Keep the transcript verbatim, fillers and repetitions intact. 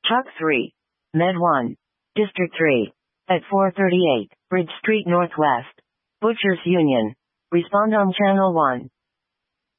Chalk three. Med one. District three. At four thirty-eight, Bridge Street Northwest. Butchers Union. Respond on Channel one.